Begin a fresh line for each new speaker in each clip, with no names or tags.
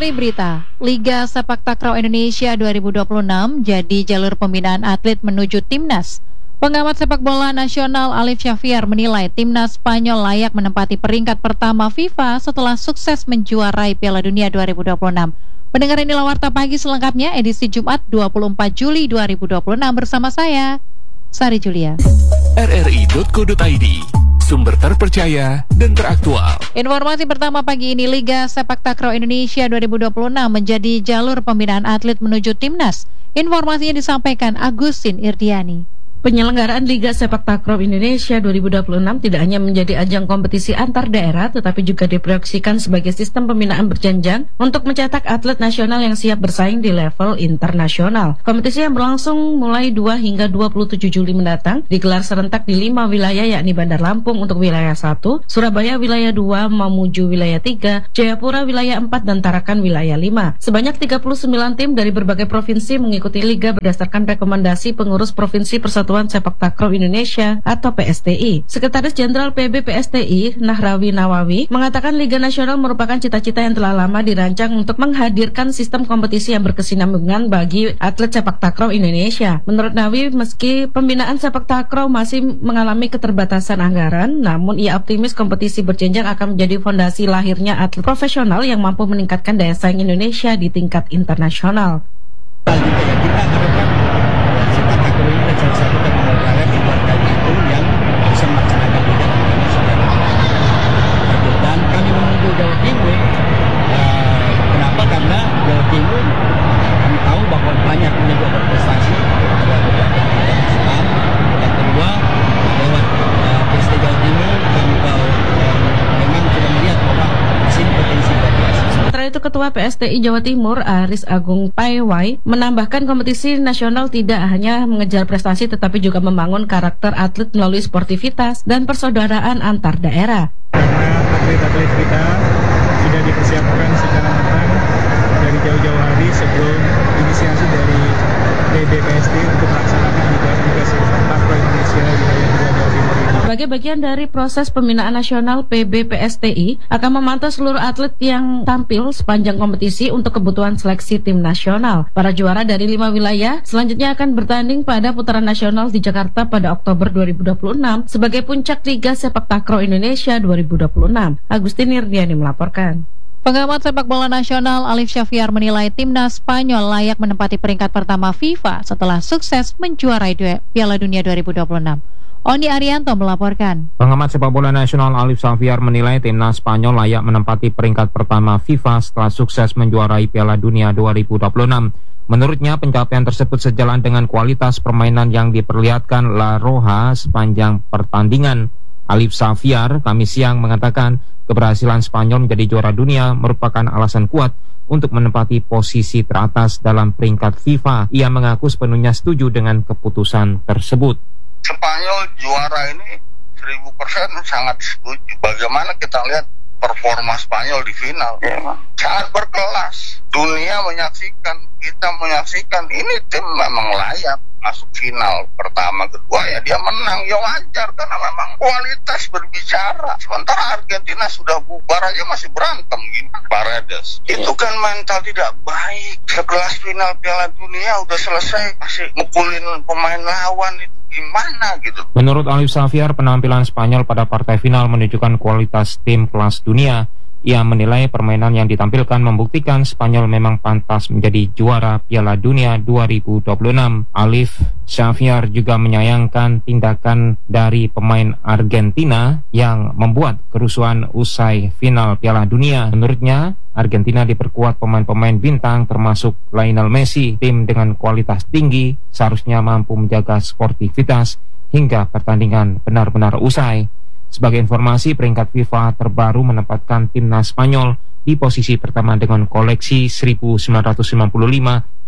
Dari berita, Liga Sepak Takraw Indonesia 2026 jadi jalur pembinaan atlet menuju Timnas. Pengamat sepak bola nasional Alif Syafriar menilai Timnas Spanyol layak menempati peringkat pertama FIFA setelah sukses menjuarai Piala Dunia 2026. Pendengar, inilah Warta Pagi selengkapnya edisi Jumat 24 Juli 2026 bersama saya, Sari Julia.
RRI.co.id, sumber terpercaya dan teraktual.
Informasi pertama pagi ini, Liga Sepak Takraw Indonesia 2026 menjadi jalur pembinaan atlet menuju Timnas. Informasinya disampaikan Agustin Irdiani.
Penyelenggaraan Liga Sepak Takraw Indonesia 2026 tidak hanya menjadi ajang kompetisi antar daerah, tetapi juga diproyeksikan sebagai sistem pembinaan berjenjang untuk mencetak atlet nasional yang siap bersaing di level internasional. Kompetisi yang berlangsung mulai 2 hingga 27 Juli mendatang digelar serentak di 5 wilayah, yakni Bandar Lampung untuk wilayah 1, Surabaya wilayah 2, Mamuju wilayah 3, Jayapura wilayah 4, dan Tarakan wilayah 5. Sebanyak 39 tim dari berbagai provinsi mengikuti liga berdasarkan rekomendasi pengurus Provinsi Persatuan Sepak Takraw Indonesia atau PSTI. Sekretaris Jenderal PB PSTI, Nahrawi Nawawi, mengatakan Liga Nasional merupakan cita-cita yang telah lama dirancang untuk menghadirkan sistem kompetisi yang berkesinambungan bagi atlet sepak takraw Indonesia. Menurut Nawawi, meski pembinaan sepak takraw masih mengalami keterbatasan anggaran, namun ia optimis kompetisi berjenjang akan menjadi fondasi lahirnya atlet profesional yang mampu meningkatkan daya saing Indonesia di tingkat internasional.
Kita harapkan sepak takraw ini adalah salah satu cabang olahraga di luar dari itu yang bisa melaksanakan liga internasional. Dan kami menunggu Jawa Timur. Kenapa? Karena Jawa Timur kami tahu bahwa banyak juga berprestasi, ada beberapa Islam. Yang kedua, lewat PST Jawa Timur kami tahu memang sudah melihat bahwa di sini potensi berprestasi.
Sementara itu, Ketua PSTI Jawa Timur Aris Agung Paiwai menambahkan kompetisi nasional tidak hanya mengejar prestasi tetapi juga membangun karakter atlet melalui sportivitas dan persaudaraan antar daerah.
Karena atlet-atlet kita sudah dipersiapkan secara matang dari jauh-jauh hari sebelum inisiasi dari PBPST untuk melaksanakan Liga Sepak Takraw Indonesia wilayah 2 Jawa Timur ini.
Sebagai bagian dari proses pembinaan nasional, PBPSTI akan memantau seluruh atlet yang tampil sepanjang kompetisi untuk kebutuhan seleksi tim nasional. Para juara dari 5 wilayah selanjutnya akan bertanding pada putaran nasional di Jakarta pada Oktober 2026 sebagai puncak Liga Sepak Takraw Indonesia 2026. Agustin Irdiani melaporkan.
Pengamat sepak bola nasional Alif Syafriar menilai Timnas Spanyol layak menempati peringkat pertama FIFA setelah sukses menjuarai Piala Dunia 2026. Oni Arianto melaporkan.
Pengamat sepak bola nasional Alif Syafriar menilai Timnas Spanyol layak menempati peringkat pertama FIFA setelah sukses menjuarai Piala Dunia 2026. Menurutnya, pencapaian tersebut sejalan dengan kualitas permainan yang diperlihatkan La Roja sepanjang pertandingan. Alif Syafriar Kamis siang mengatakan keberhasilan Spanyol menjadi juara dunia merupakan alasan kuat untuk menempati posisi teratas dalam peringkat FIFA. Ia mengaku sepenuhnya setuju dengan keputusan tersebut.
Spanyol juara ini 1000% sangat setuju. Bagaimana kita lihat performa Spanyol di final, sangat berkelas. Dunia menyaksikan, kita menyaksikan, ini tim memang layak masuk final pertama, kedua ya dia menang, ya wajar karena memang kualitas berbicara. Sementara Argentina sudah bubar aja masih berantem gimana Paredes. Itu kan mental tidak baik. Sekelas final Piala Dunia udah selesai masih mukulin pemain lawan, itu gimana gitu.
Menurut Alif Syafriar, penampilan Spanyol pada partai final menunjukkan kualitas tim kelas dunia. Ia menilai permainan yang ditampilkan membuktikan Spanyol memang pantas menjadi juara Piala Dunia 2026. Alif Syafriar juga menyayangkan tindakan dari pemain Argentina yang membuat kerusuhan usai final Piala Dunia. Menurutnya, Argentina diperkuat pemain-pemain bintang termasuk Lionel Messi. Tim dengan kualitas tinggi seharusnya mampu menjaga sportivitas hingga pertandingan benar-benar usai. Sebagai informasi, peringkat FIFA terbaru menempatkan timnas Spanyol di posisi pertama dengan koleksi 1955,88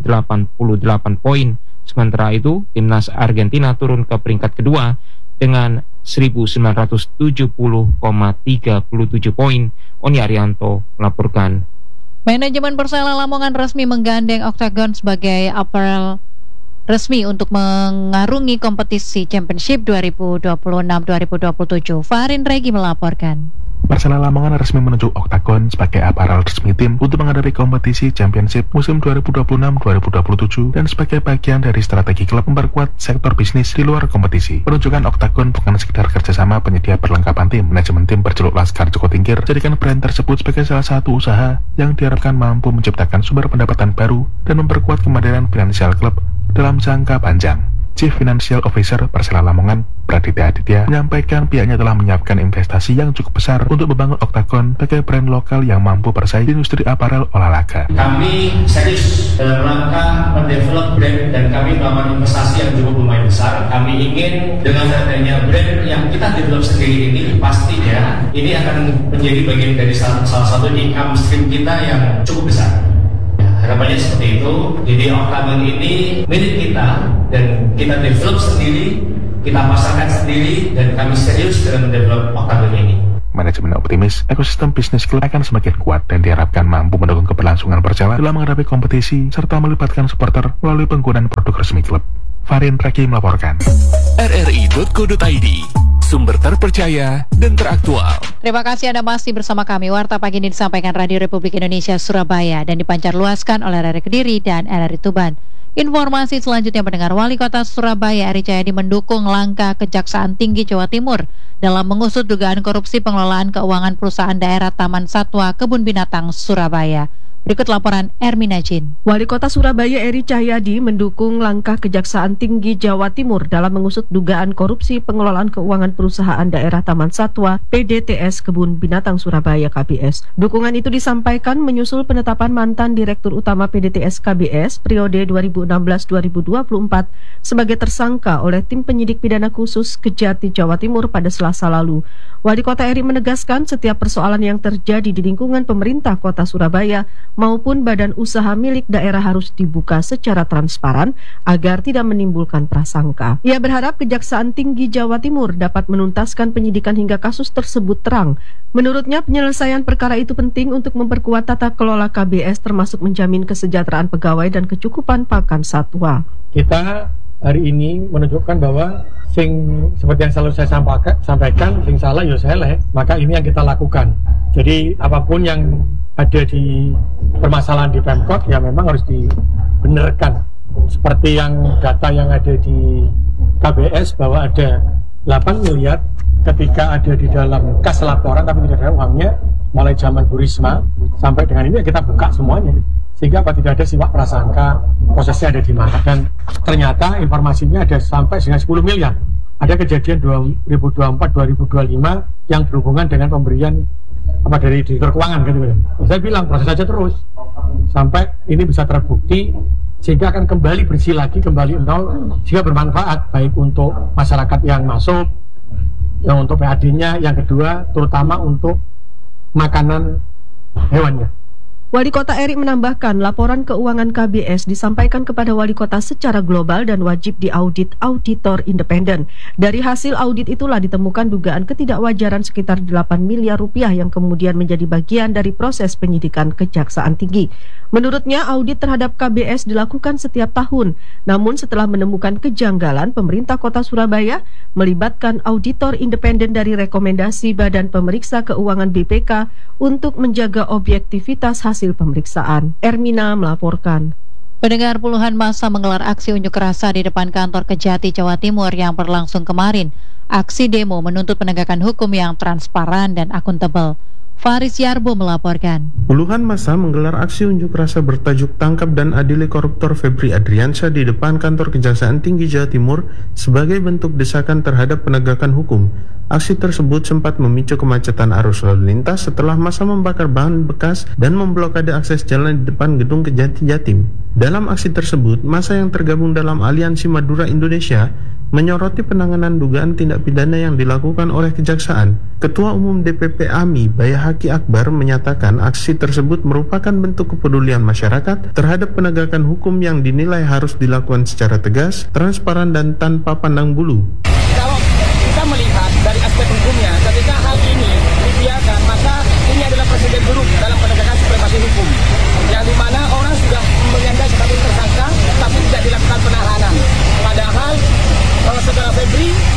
poin. Sementara itu, timnas Argentina turun ke peringkat kedua dengan 1970,37 poin. Oni Arianto melaporkan.
Manajemen Persela Lamongan resmi menggandeng Octagon sebagai apparel resmi untuk mengarungi kompetisi Championship 2026-2027. Farin Regi melaporkan.
Persela Lamongan resmi menunjuk Octagon sebagai aparel resmi tim untuk menghadapi kompetisi Championship musim 2026-2027 dan sebagai bagian dari strategi klub memperkuat sektor bisnis di luar kompetisi. Penunjukan Octagon bukan sekedar kerjasama penyedia perlengkapan tim. Manajemen tim berjuluk Laskar Joko Tingkir jadikan brand tersebut sebagai salah satu usaha yang diharapkan mampu menciptakan sumber pendapatan baru dan memperkuat kemandirian finansial klub dalam jangka panjang. Chief Financial Officer Persela Lamongan, Praditya Aditya, menyampaikan pihaknya telah menyiapkan investasi yang cukup besar untuk membangun Octagon sebagai brand lokal yang mampu bersaing di industri aparel olahraga.
Kami serius dalam rangka mendevelop brand dan kami melakukan investasi yang cukup lumayan besar. Kami ingin dengan adanya brand yang kita develop sendiri ini, pastinya ini akan menjadi bagian dari salah satu income stream kita yang cukup besar. Harapannya seperti itu. Jadi Octagon ini milik kita dan kita develop sendiri, kita pasarkan sendiri, dan kami serius dalam mendevelop Octagon ini.
Manajemen optimis ekosistem bisnis klub akan semakin kuat dan diharapkan mampu mendukung keberlangsungan Persela dalam menghadapi kompetisi serta melibatkan supporter melalui penggunaan produk resmi klub. Farin Raki melaporkan.
RRI.co.id, sumber terpercaya dan teraktual.
Terima kasih Anda masih bersama kami. Warta pagi ini disampaikan Radio Republik Indonesia Surabaya dan dipancarluaskan oleh RRI Kediri dan RRI Tuban. Informasi selanjutnya, pendengar, Wali Kota Surabaya Eri Cahyadi mendukung langkah Kejaksaan Tinggi Jawa Timur dalam mengusut dugaan korupsi pengelolaan keuangan perusahaan daerah Taman Satwa Kebun Binatang Surabaya. Berikut laporan Ermina Jin.
Wali Kota Surabaya Eri Cahyadi mendukung langkah Kejaksaan Tinggi Jawa Timur dalam mengusut dugaan korupsi pengelolaan keuangan perusahaan daerah Taman Satwa PDTS Kebun Binatang Surabaya KBS. Dukungan itu disampaikan menyusul penetapan mantan Direktur Utama PDTS KBS periode 2016-2024 sebagai tersangka oleh tim penyidik pidana khusus Kejati Jawa Timur pada Selasa lalu. Wali Kota Eri menegaskan setiap persoalan yang terjadi di lingkungan pemerintah Kota Surabaya maupun badan usaha milik daerah harus dibuka secara transparan agar tidak menimbulkan prasangka. Ia berharap Kejaksaan Tinggi Jawa Timur dapat menuntaskan penyidikan hingga kasus tersebut terang. Menurutnya, penyelesaian perkara itu penting untuk memperkuat tata kelola KBS termasuk menjamin kesejahteraan pegawai dan kecukupan pakan satwa.
Kita hari ini menunjukkan bahwa seperti yang selalu saya sampaikan, sing salah ya salah, maka ini yang kita lakukan. Jadi apapun yang ada di permasalahan di Pemkot ya memang harus dibenarkan. Seperti yang data yang ada di KBS bahwa ada 8 miliar ketika ada di dalam kas laporan tapi tidak ada uangnya, mulai zaman Bu Risma sampai dengan ini kita buka semuanya. Sehingga tidak ada siwak prasangka prosesnya ada di mana, dan ternyata informasinya ada sampai dengan 10 miliar. Ada kejadian 2024-2025 yang berhubungan dengan pemberian dari direktur keuangan gitu. Saya bilang proses saja terus sampai ini bisa terbukti sehingga akan kembali bersih lagi, kembali nol, sehingga bermanfaat baik untuk masyarakat yang masuk, yang untuk PAD-nya, yang kedua terutama untuk makanan hewannya.
Wali Kota Eri menambahkan laporan keuangan KBS disampaikan kepada Wali Kota secara global dan wajib diaudit auditor independen. Dari hasil audit itulah ditemukan dugaan ketidakwajaran sekitar 8 miliar rupiah yang kemudian menjadi bagian dari proses penyidikan Kejaksaan Tinggi. Menurutnya, audit terhadap KBS dilakukan setiap tahun. Namun setelah menemukan kejanggalan, pemerintah Kota Surabaya melibatkan auditor independen dari rekomendasi Badan Pemeriksa Keuangan BPK untuk menjaga objektivitas hasil pemeriksaan. Ermina melaporkan.
Pendengar, puluhan massa menggelar aksi unjuk rasa di depan kantor Kejati Jawa Timur yang berlangsung kemarin. Aksi demo menuntut penegakan hukum yang transparan dan akuntabel. Faris Yarbo melaporkan.
Puluhan massa menggelar aksi unjuk rasa bertajuk Tangkap dan Adili Koruptor Febri Adriansyah di depan kantor Kejaksaan Tinggi Jawa Timur sebagai bentuk desakan terhadap penegakan hukum. Aksi tersebut sempat memicu kemacetan arus lalu lintas setelah massa membakar bahan bekas dan memblokade akses jalan di depan gedung Kejati Jatim. Dalam aksi tersebut, massa yang tergabung dalam Aliansi Madura Indonesia menyoroti penanganan dugaan tindak pidana yang dilakukan oleh Kejaksaan. Ketua Umum DPP AMI, Bayahaki Akbar, menyatakan aksi tersebut merupakan bentuk kepedulian masyarakat terhadap penegakan hukum yang dinilai harus dilakukan secara tegas, transparan, dan tanpa pandang bulu.
Kalau kita melihat dari aspek hukumnya, ketika hal ini dibiarkan, maka ini adalah presiden buruk dalam penegakan supremasi hukum, yang dimana orang sudah menyandang sebagai tersangka tapi tidak dilakukan penahanan. Padahal kalau saudara Febri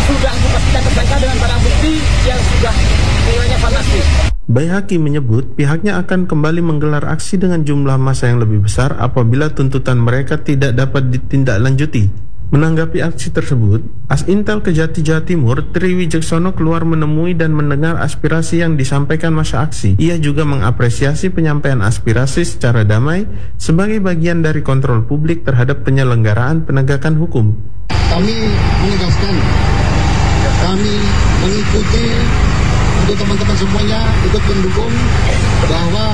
sudah pastikan tersangka dengan barang bukti yang sudah nilainya fantastis.
Baihaqi menyebut pihaknya akan kembali menggelar aksi dengan jumlah massa yang lebih besar apabila tuntutan mereka tidak dapat ditindaklanjuti. Menanggapi aksi tersebut, Asintel Kejati Jawa Timur, Tri Wijaksono keluar menemui dan mendengar aspirasi yang disampaikan masa aksi. Ia juga mengapresiasi penyampaian aspirasi secara damai sebagai bagian dari kontrol publik terhadap penyelenggaraan penegakan hukum.
Kami menegaskan, kami mengikuti untuk teman-teman semuanya ikut mendukung bahwa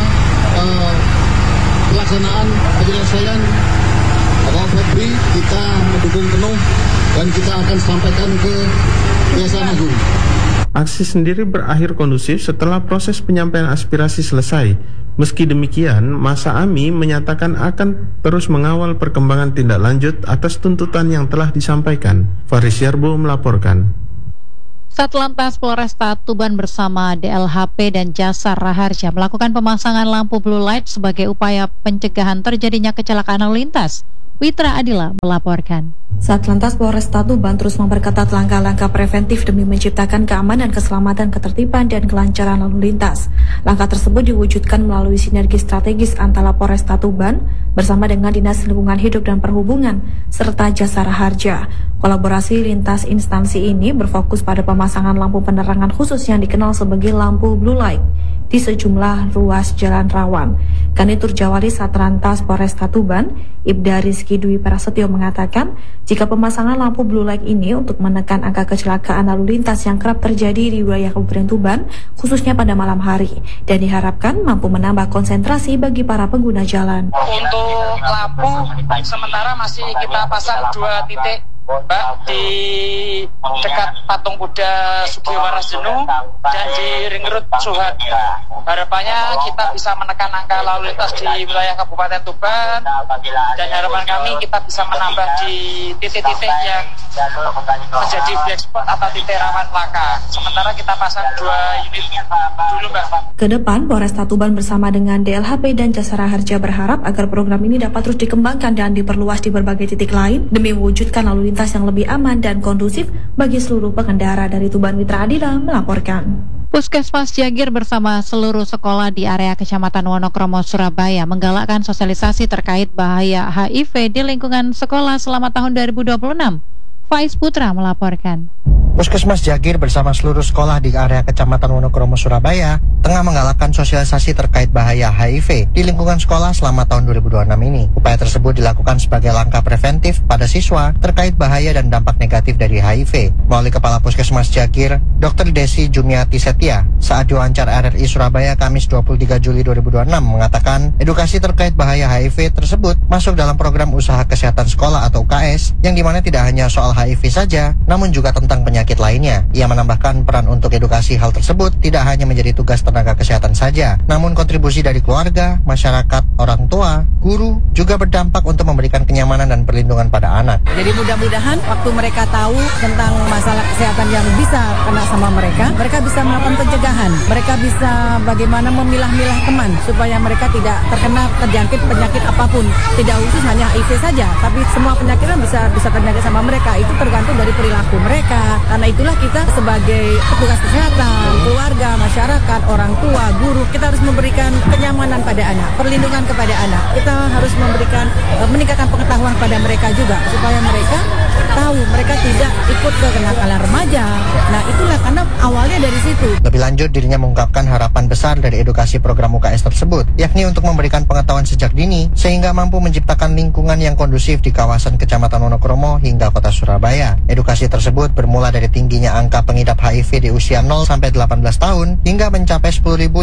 pelaksanaan penyelesaian Bapak Febri kita mendukung penuh dan kita akan sampaikan ke Kejaksaan Agung.
Aksi sendiri berakhir kondusif setelah proses penyampaian aspirasi selesai. Meski demikian, massa AMI menyatakan akan terus mengawal perkembangan tindak lanjut atas tuntutan yang telah disampaikan. Faris Yarbo melaporkan.
Satlantas Polresta Tuban bersama DLHP dan Jasa Raharja melakukan pemasangan lampu blue light sebagai upaya pencegahan terjadinya kecelakaan lalu lintas. Witra Adila melaporkan.
Satlantas Polresta Tuban terus memperketat langkah-langkah preventif demi menciptakan keamanan, keselamatan, ketertiban, dan kelancaran lalu lintas. Langkah tersebut diwujudkan melalui sinergi strategis antara Polresta Tuban bersama dengan Dinas Lingkungan Hidup dan Perhubungan serta Jasa Raharja. Kolaborasi lintas instansi ini berfokus pada pemasangan lampu penerangan khusus yang dikenal sebagai lampu blue light di sejumlah ruas jalan rawan. Kanitur Jawali Satlantas Polresta Tuban, Ibda Rizky Dwi Prasetyo mengatakan, jika pemasangan lampu blue light ini untuk menekan angka kecelakaan lalu lintas yang kerap terjadi di wilayah Kabupaten Tuban, khususnya pada malam hari, dan diharapkan mampu menambah konsentrasi bagi para pengguna jalan.
Untuk lampu, sementara masih kita pasang 2 titik, Mbak, di dekat patung kuda Sugiwaras Jenu dan di Ring Road Suhat. Harapannya kita bisa menekan angka lalu lintas di wilayah Kabupaten Tuban, dan harapan kami kita bisa menambah di titik-titik yang menjadi black spot atau titik rawan laka. Sementara kita pasang 2 unit dulu, Mbak.
Kedepan, Polresta Tuban bersama dengan DLHP dan Jasa Raharja berharap agar program ini dapat terus dikembangkan dan diperluas di berbagai titik lain demi mewujudkan lalu lintas yang lebih aman dan kondusif bagi seluruh pengendara. Dari Tuban, Witra Adila melaporkan.
Puskesmas Jagir bersama seluruh sekolah di area Kecamatan Wonokromo, Surabaya menggalakkan sosialisasi terkait bahaya HIV di lingkungan sekolah selama tahun 2026. Faiz Putra melaporkan.
Puskesmas Jagir bersama seluruh sekolah di area Kecamatan Wonokromo, Surabaya tengah menggalakkan sosialisasi terkait bahaya HIV di lingkungan sekolah selama tahun 2026 ini. Upaya tersebut dilakukan sebagai langkah preventif pada siswa terkait bahaya dan dampak negatif dari HIV. Melalui Kepala Puskesmas Jagir, Dr. Desi Jumiati Setia, saat diwawancara RRI Surabaya Kamis 23 Juli 2026 mengatakan edukasi terkait bahaya HIV tersebut masuk dalam program usaha kesehatan sekolah atau UKS, yang dimana tidak hanya soal HIV saja, namun juga tentang penyakit lainnya. Ia menambahkan peran untuk edukasi hal tersebut tidak hanya menjadi tugas tenaga kesehatan saja, namun kontribusi dari keluarga, masyarakat, orang tua, guru juga berdampak untuk memberikan kenyamanan dan perlindungan pada anak.
Jadi mudah-mudahan waktu mereka tahu tentang masalah kesehatan yang bisa kena sama mereka bisa melakukan pencegahan. Mereka bisa bagaimana memilah-milah teman supaya mereka tidak terjangkit penyakit apapun. Tidak khusus hanya HIV saja, tapi semua penyakit bisa terjangkit sama mereka. Itu tergantung dari perilaku mereka. Karena itulah kita sebagai petugas kesehatan, keluarga, masyarakat, orang tua, guru, kita harus memberikan kenyamanan pada anak, perlindungan kepada anak. Kita harus meningkatkan pengetahuan pada mereka juga, supaya mereka tahu mereka tidak ikut ke kenakalan remaja. Nah, itulah karena awalnya dari situ.
Lebih lanjut, dirinya mengungkapkan harapan besar dari edukasi program UKS tersebut, yakni untuk memberikan pengetahuan sejak dini sehingga mampu menciptakan lingkungan yang kondusif di kawasan Kecamatan Wonokromo hingga Kota Surabaya. Edukasi tersebut bermula dari tingginya angka pengidap HIV di usia 0 sampai 18 tahun hingga mencapai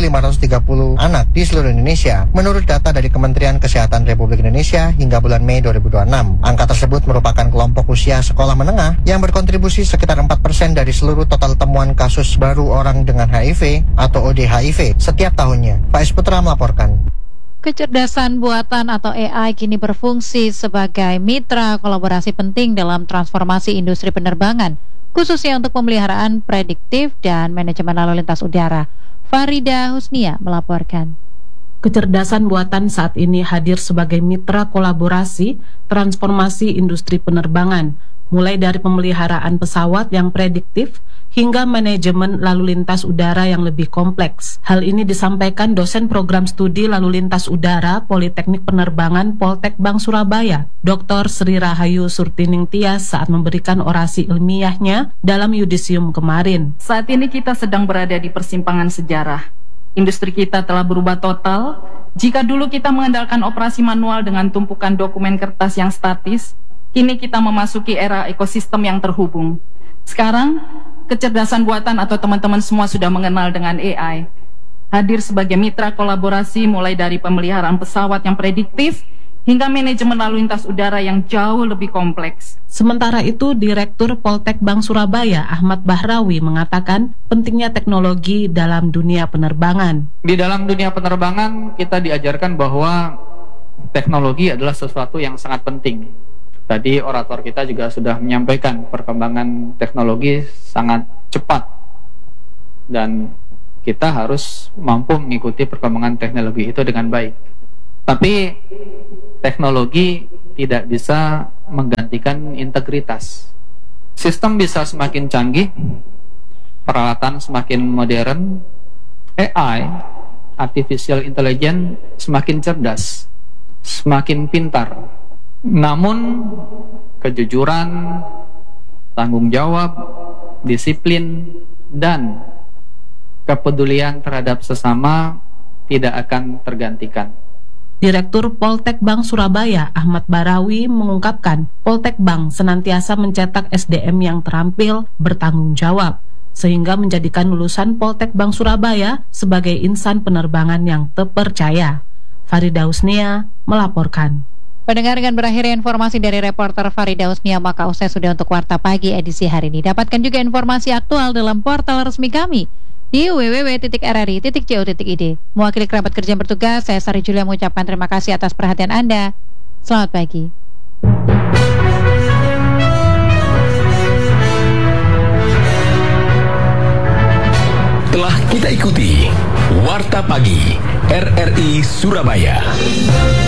10.530 anak di seluruh Indonesia, menurut data dari Kementerian Kesehatan Republik Indonesia hingga bulan Mei 2026. Angka tersebut merupakan kelompok usia sekolah menengah yang berkontribusi sekitar 4% dari seluruh total temuan kasus baru orang dengan HIV atau ODHIV setiap tahunnya. Faiz Putra melaporkan.
Kecerdasan buatan atau AI kini berfungsi sebagai mitra kolaborasi penting dalam transformasi industri penerbangan, khususnya untuk pemeliharaan prediktif dan manajemen lalu lintas udara. Farida Husnia melaporkan.
Kecerdasan buatan saat ini hadir sebagai mitra kolaborasi transformasi industri penerbangan,
mulai dari pemeliharaan pesawat yang prediktif hingga manajemen lalu lintas udara yang lebih kompleks. Hal ini disampaikan dosen program studi lalu lintas udara Politeknik Penerbangan Poltek Bank Surabaya, Dr. Sri Rahayu Surtining Tias saat memberikan orasi ilmiahnya dalam yudisium kemarin.
Saat ini kita sedang berada di persimpangan sejarah. Industri kita telah berubah total. Jika dulu kita mengandalkan operasi manual dengan tumpukan dokumen kertas yang statis, kini kita memasuki era ekosistem yang terhubung. Sekarang, kecerdasan buatan atau teman-teman semua sudah mengenal dengan AI. Hadir sebagai mitra kolaborasi mulai dari pemeliharaan pesawat yang prediktif hingga manajemen lalu lintas udara yang jauh lebih kompleks.
Sementara itu, Direktur Poltek Bank Surabaya Ahmad Bahrawi mengatakan pentingnya teknologi dalam dunia penerbangan.
Di dalam dunia penerbangan kita diajarkan bahwa teknologi adalah sesuatu yang sangat penting. Tadi orator kita juga sudah menyampaikan perkembangan teknologi sangat cepat dan kita harus mampu mengikuti perkembangan teknologi itu dengan baik. Tapi teknologi tidak bisa menggantikan integritas. Sistem bisa semakin canggih, peralatan semakin modern, AI, artificial intelligence semakin cerdas, semakin pintar. Namun kejujuran, tanggung jawab, disiplin, dan kepedulian terhadap sesama tidak akan tergantikan.
Direktur Poltek Bank Surabaya Ahmad Bahrawi mengungkapkan Poltek Bank senantiasa mencetak SDM yang terampil, bertanggung jawab, sehingga menjadikan lulusan Poltek Bank Surabaya sebagai insan penerbangan yang terpercaya. Farida Husnia melaporkan.
Pendengar, dengan berakhirnya informasi dari reporter Farida Husnia, maka usai sudah untuk Warta Pagi edisi hari ini. Dapatkan juga informasi aktual dalam portal resmi kami di www.rri.co.id. Mewakili kerabat kerja yang bertugas, saya Sari Julia mengucapkan terima kasih atas perhatian Anda. Selamat pagi.
Telah kita ikuti Warta Pagi RRI Surabaya.